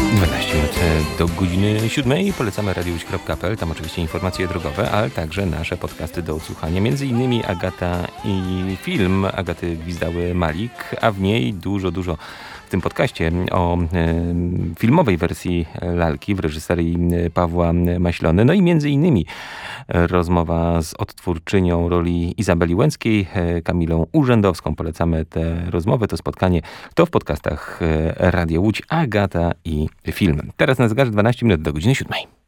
12 minut do godziny 7. Polecamy radiowódź.pl, tam oczywiście informacje drogowe, ale także nasze podcasty do odsłuchania. Między innymi Agata i film Agaty Gwizdały-Malik, a w niej dużo w tym podcaście o filmowej wersji Lalki w reżyserii Pawła Maślony. No i między innymi rozmowa z odtwórczynią roli Izabeli Łęckiej, Kamilą Urzędowską. Polecamy tę rozmowę, to spotkanie. To w podcastach Radio Łódź, Agata i film. Teraz na zegarze 12 minut do godziny 7.